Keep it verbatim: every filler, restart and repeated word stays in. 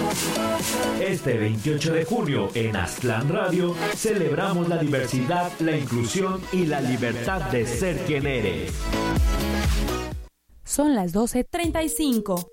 Este veintiocho de junio en Aztlán Radio celebramos la diversidad, la inclusión y la libertad de ser quien eres. Son las doce treinta y cinco.